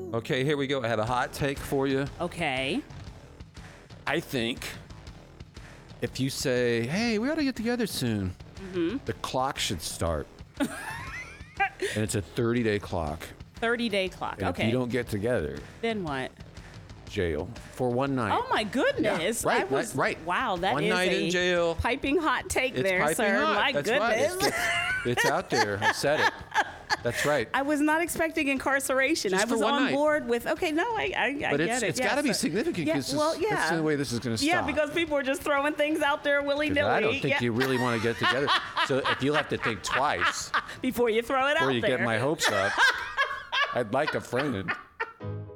Okay, here we go. I have a hot take for you. Okay. I think if you say, hey, we ought to get together soon, the clock should start. And it's a 30-day clock. 30-day clock. And Okay. if you don't get together, Then what? jail for one night. Oh my goodness! Yeah, right, I was, right. Wow, that is One night a in jail. piping hot take It's there, piping sir. hot. My That's goodness. right. It's out there. I said it. That's right. I was not expecting incarceration. Just I was for one on night. board with. Okay, no, I But get it. it's got to be so- significant because that's the way this is going to stop. Yeah, because people are just throwing things out there willy 'Cause nilly. I don't think you really want to get together. So if you'll have to think twice before you throw it before out you there. get my hopes up, I'd like a friend.